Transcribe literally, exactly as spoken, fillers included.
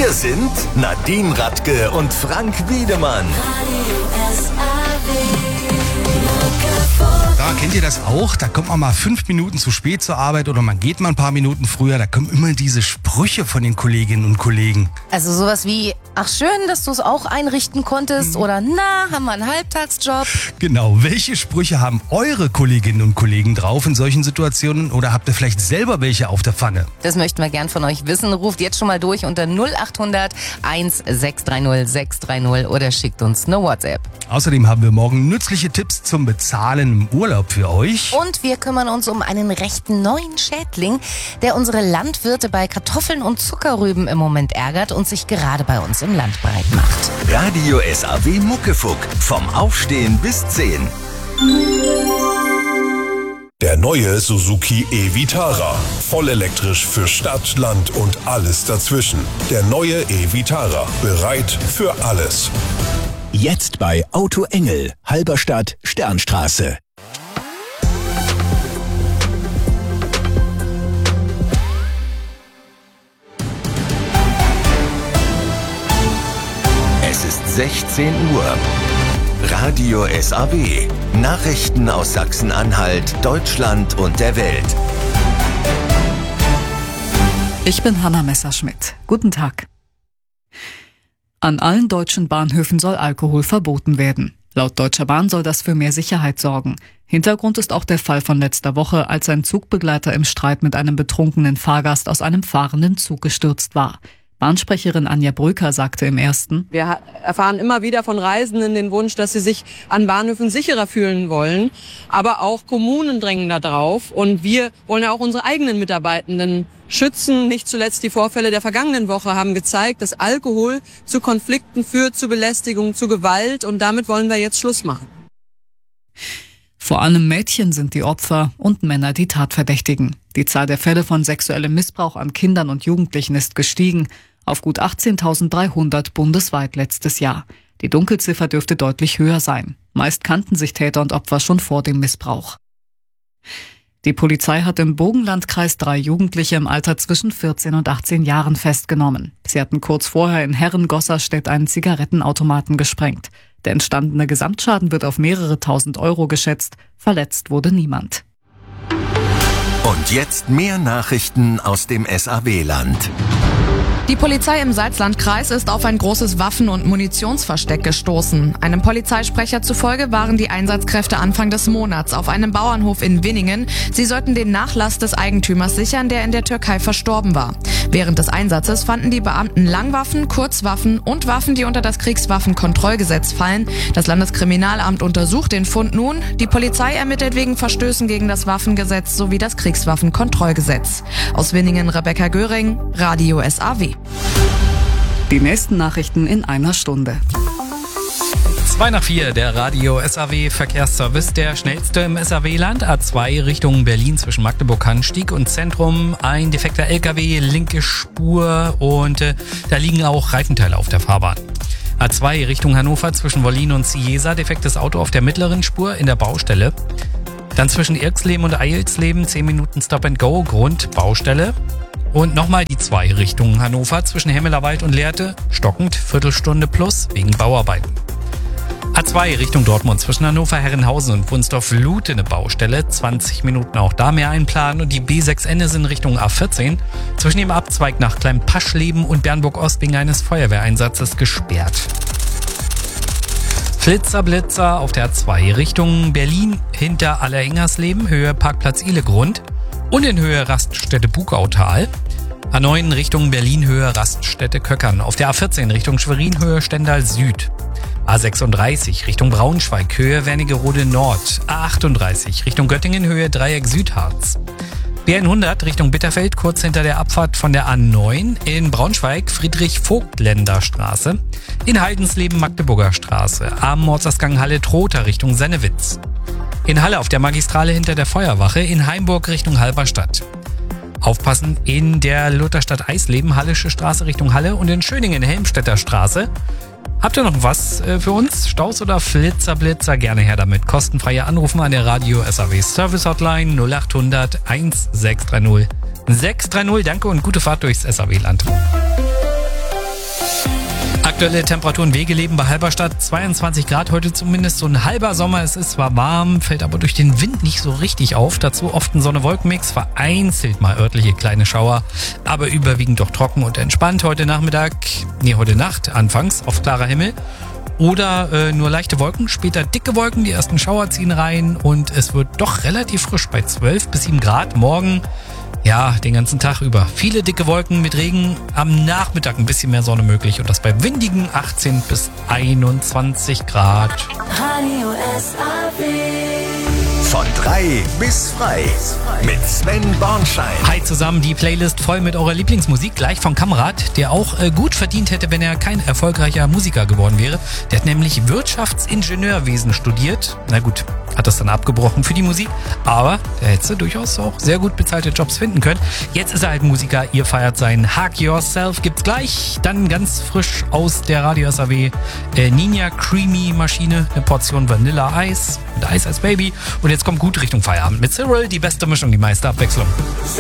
Wir sind Nadine Radke und Frank Wiedemann. Ja, kennt ihr das auch? Da kommt man mal fünf Minuten zu spät zur Arbeit oder man geht mal ein paar Minuten früher. Da kommen immer diese Sprüche von den Kolleginnen und Kollegen. Also sowas wie, ach schön, dass du es auch einrichten konntest, oder na, haben wir einen Halbtagsjob. Genau, welche Sprüche haben eure Kolleginnen und Kollegen drauf in solchen Situationen oder habt ihr vielleicht selber welche auf der Pfanne? Das möchten wir gern von euch wissen. Ruft jetzt schon mal durch unter null acht hundert eins sechs drei null sechs drei null oder schickt uns eine WhatsApp. Außerdem haben wir morgen nützliche Tipps zum Bezahlen im Urlaub für euch. Und wir kümmern uns um einen recht neuen Schädling, der unsere Landwirte bei Kartoffeln und Zuckerrüben im Moment ärgert und sich gerade bei uns im Land breit macht. Radio S A W Muckefuck. Vom Aufstehen bis zehn. Der neue Suzuki e-Vitara. Vollelektrisch für Stadt, Land und alles dazwischen. Der neue e-Vitara. Bereit für alles. Jetzt bei Auto Engel, Halberstadt, Sternstraße. Es ist sechzehn Uhr. Radio S A W. Nachrichten aus Sachsen-Anhalt, Deutschland und der Welt. Ich bin Hanna Messerschmidt. Guten Tag. An allen deutschen Bahnhöfen soll Alkohol verboten werden. Laut Deutscher Bahn soll das für mehr Sicherheit sorgen. Hintergrund ist auch der Fall von letzter Woche, als ein Zugbegleiter im Streit mit einem betrunkenen Fahrgast aus einem fahrenden Zug gestürzt war. Bahnsprecherin Anja Brücker sagte im Ersten: Wir erfahren immer wieder von Reisenden den Wunsch, dass sie sich an Bahnhöfen sicherer fühlen wollen. Aber auch Kommunen drängen da drauf. Und wir wollen ja auch unsere eigenen Mitarbeitenden schützen. Nicht zuletzt die Vorfälle der vergangenen Woche haben gezeigt, dass Alkohol zu Konflikten führt, zu Belästigung, zu Gewalt. Und damit wollen wir jetzt Schluss machen. Vor allem Mädchen sind die Opfer und Männer die Tatverdächtigen. Die Zahl der Fälle von sexuellem Missbrauch an Kindern und Jugendlichen ist gestiegen auf gut achtzehntausenddreihundert bundesweit letztes Jahr. Die Dunkelziffer dürfte deutlich höher sein. Meist kannten sich Täter und Opfer schon vor dem Missbrauch. Die Polizei hat im Burgenlandkreis drei Jugendliche im Alter zwischen vierzehn und achtzehn Jahren festgenommen. Sie hatten kurz vorher in Herren-Gosserstedt einen Zigarettenautomaten gesprengt. Der entstandene Gesamtschaden wird auf mehrere tausend Euro geschätzt. Verletzt wurde niemand. Und jetzt mehr Nachrichten aus dem S A W-Land. Die Polizei im Salzlandkreis ist auf ein großes Waffen- und Munitionsversteck gestoßen. Einem Polizeisprecher zufolge waren die Einsatzkräfte Anfang des Monats auf einem Bauernhof in Winningen. Sie sollten den Nachlass des Eigentümers sichern, der in der Türkei verstorben war. Während des Einsatzes fanden die Beamten Langwaffen, Kurzwaffen und Waffen, die unter das Kriegswaffenkontrollgesetz fallen. Das Landeskriminalamt untersucht den Fund nun. Die Polizei ermittelt wegen Verstößen gegen das Waffengesetz sowie das Kriegswaffenkontrollgesetz. Aus Winningen Rebecca Göring, Radio S A W. Die nächsten Nachrichten in einer Stunde. zwei nach vier, der Radio S A W Verkehrsservice, der schnellste im S A W-Land. A zwei Richtung Berlin zwischen Magdeburg-Hanstieg und Zentrum. Ein defekter L K W, linke Spur und äh, da liegen auch Reifenteile auf der Fahrbahn. A zwei Richtung Hannover zwischen Wollin und Ciesa, defektes Auto auf der mittleren Spur in der Baustelle. Dann zwischen Irksleben und Eilsleben zehn Minuten Stop and Go, Grund Baustelle. Und nochmal die zwei Richtung Hannover zwischen Hemmelerwald und Lehrte, stockend, Viertelstunde plus wegen Bauarbeiten. A zwei Richtung Dortmund zwischen Hannover, Herrenhausen und Wunsdorf-Lute eine Baustelle, zwanzig Minuten auch da mehr einplanen. Und die B sechs Ennis in Richtung A vierzehn zwischen dem Abzweig nach Kleinpaschleben und Bernburg-Ost wegen eines Feuerwehreinsatzes gesperrt. Flitzer, Blitzer auf der A zwei Richtung Berlin hinter Allerengersleben, Höhe Parkplatz Ihlegrund und in Höhe Raststätte Bugautal. A neun Richtung Berlin, Höhe Raststätte Köckern. Auf der A vierzehn Richtung Schwerin, Höhe Stendal Süd. A sechsunddreißig Richtung Braunschweig, Höhe Wernigerode Nord. A achtunddreißig Richtung Göttingen, Höhe Dreieck Südharz. B hundert Richtung Bitterfeld, kurz hinter der Abfahrt von der A neun. In Braunschweig Friedrich-Vogtländer-Straße. In Heidensleben Magdeburger Straße. Am Ortsausgang Halle-Trotha Richtung Sennewitz. In Halle auf der Magistrale hinter der Feuerwache. In Heimburg Richtung Halberstadt. Aufpassen in der Lutherstadt Eisleben, Hallische Straße Richtung Halle und in Schöningen Helmstedter Straße. Habt ihr noch was äh, für uns? Staus oder Flitzer, Blitzer? Gerne her damit. Kostenfreie Anrufen an der Radio S A W Service Hotline null acht hundert eins sechs drei null sechs drei null. Danke und gute Fahrt durchs S A W-Land. Aktuelle Temperaturen, Wegeleben bei Halberstadt, zweiundzwanzig Grad heute zumindest, so ein halber Sommer. Es ist zwar warm, fällt aber durch den Wind nicht so richtig auf. Dazu oft ein Sonne-Wolken-Mix, vereinzelt mal örtliche kleine Schauer, aber überwiegend doch trocken und entspannt. Heute Nachmittag, nee, heute Nacht anfangs auf klarer Himmel. Oder äh, nur leichte Wolken, später dicke Wolken, die ersten Schauer ziehen rein und es wird doch relativ frisch bei zwölf bis sieben Grad. Morgen, ja, den ganzen Tag über. Viele dicke Wolken mit Regen, am Nachmittag ein bisschen mehr Sonne möglich und das bei windigen achtzehn bis einundzwanzig Grad. Radio S A W. Von drei bis frei mit Sven Bornschein. Hi zusammen, die Playlist voll mit eurer Lieblingsmusik, gleich von Kamerad, der auch äh, gut verdient hätte, wenn er kein erfolgreicher Musiker geworden wäre. Der hat nämlich Wirtschaftsingenieurwesen studiert. Na gut, hat das dann abgebrochen für die Musik, aber der hätte durchaus auch sehr gut bezahlte Jobs finden können. Jetzt ist er halt Musiker, ihr feiert sein Hug Yourself, gibt's gleich. Dann ganz frisch aus der Radio S A W äh, Ninja Creamy Maschine, eine Portion Vanilla Eis mit Eis als Baby. Und jetzt kommt gut Richtung Feierabend mit Cyril, die beste Mischung, die meiste Abwechslung. So